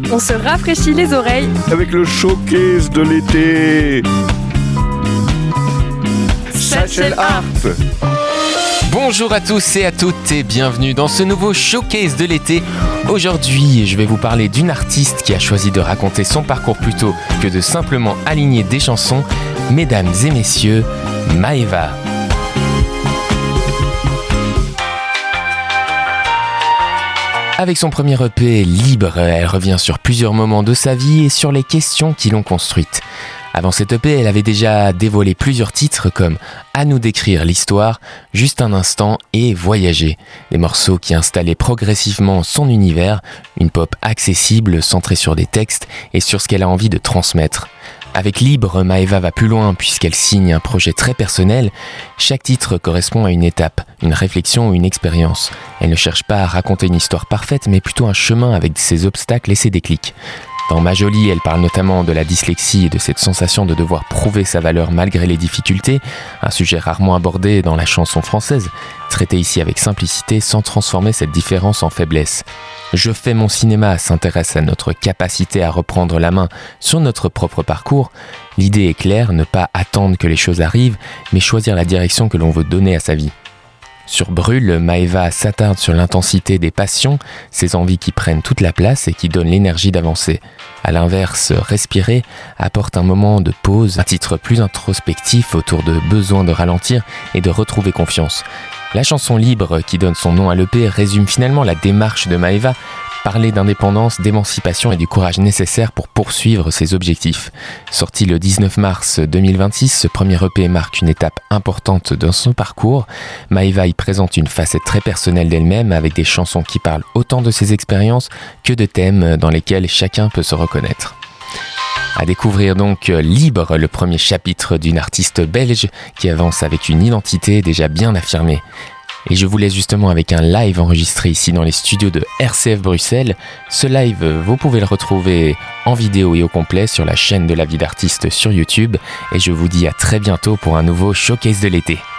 On se rafraîchit les oreilles avec le showcase de l'été. Satchel Art. Bonjour à tous et à toutes et bienvenue dans ce nouveau showcase de l'été. Aujourd'hui, je vais vous parler d'une artiste qui a choisi de raconter son parcours plutôt que de simplement aligner des chansons. Mesdames et messieurs, Maeva. Avec son premier EP Libre, elle revient sur plusieurs moments de sa vie et sur les questions qui l'ont construite. Avant cet EP, elle avait déjà dévoilé plusieurs titres comme À nous d'écrire l'histoire, Juste un instant et Voyager. Des morceaux qui installaient progressivement son univers, une pop accessible centrée sur des textes et sur ce qu'elle a envie de transmettre. Avec Libre, Maeva va plus loin puisqu'elle signe un projet très personnel. Chaque titre correspond à une étape, une réflexion ou une expérience. Elle ne cherche pas à raconter une histoire parfaite mais plutôt un chemin avec ses obstacles et ses déclics. Dans Ma Jolie, elle parle notamment de la dyslexie et de cette sensation de devoir prouver sa valeur malgré les difficultés, un sujet rarement abordé dans la chanson française, traité ici avec simplicité sans transformer cette différence en faiblesse. Je fais mon cinéma s'intéresse à notre capacité à reprendre la main sur notre propre parcours. L'idée est claire, ne pas attendre que les choses arrivent, mais choisir la direction que l'on veut donner à sa vie. Sur Brûle, Maeva s'attarde sur l'intensité des passions, ces envies qui prennent toute la place et qui donnent l'énergie d'avancer. À l'inverse, Respirer apporte un moment de pause, un titre plus introspectif autour de besoin de ralentir et de retrouver confiance. La chanson Libre, qui donne son nom à l'EP, résume finalement la démarche de Maeva, parler d'indépendance, d'émancipation et du courage nécessaire pour poursuivre ses objectifs. Sorti le 19 mars 2026, ce premier EP marque une étape importante dans son parcours. Maeva y présente une facette très personnelle d'elle-même avec des chansons qui parlent autant de ses expériences que de thèmes dans lesquels chacun peut se reconnaître. À découvrir donc Libre, le premier chapitre d'une artiste belge qui avance avec une identité déjà bien affirmée. Et je vous laisse justement avec un live enregistré ici dans les studios de RCF Bruxelles. Ce live, vous pouvez le retrouver en vidéo et au complet sur la chaîne de La Vie d'Artiste sur YouTube. Et je vous dis à très bientôt pour un nouveau showcase de l'été.